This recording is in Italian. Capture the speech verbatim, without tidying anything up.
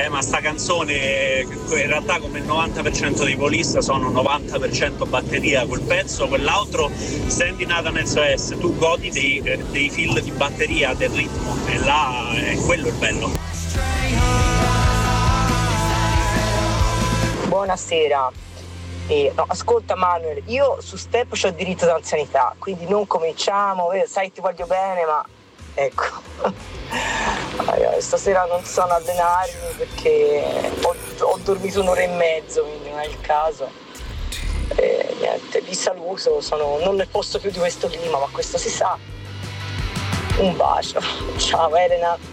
Eh, ma sta canzone in realtà come il novanta per cento dei Police sono novanta per cento batteria, quel pezzo, quell'altro Sandy Nathan S O S, tu godi dei, dei fill di batteria, del ritmo, e là è quello il bello. Buonasera. Eh, no, ascolta Manuel, io su Step c'ho diritto d'anzianità, quindi non cominciamo, eh, sai ti voglio bene, ma ecco, allora, stasera non sono allenarmi perché ho, ho dormito un'ora e mezzo, quindi non è il caso. E, niente, vi saluto, sono non nel posto più di questo clima, ma questo si sa. Un bacio, ciao Elena.